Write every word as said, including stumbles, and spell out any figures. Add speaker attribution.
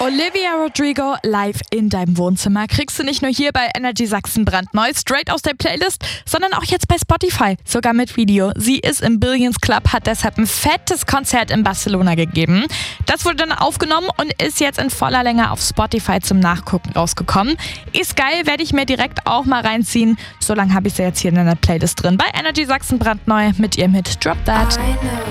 Speaker 1: Olivia Rodrigo live in deinem Wohnzimmer kriegst du nicht nur hier bei Energy Sachsen brandneu, straight aus der Playlist, sondern auch jetzt bei Spotify, sogar mit Video. Sie ist im Billions Club, hat deshalb ein fettes Konzert in Barcelona gegeben. Das wurde dann aufgenommen und ist jetzt in voller Länge auf Spotify zum Nachgucken rausgekommen. Ist geil, werde ich mir direkt auch mal reinziehen. So lange habe ich sie jetzt hier in der Playlist drin bei Energy Sachsen brandneu mit ihrem Hit Drop That.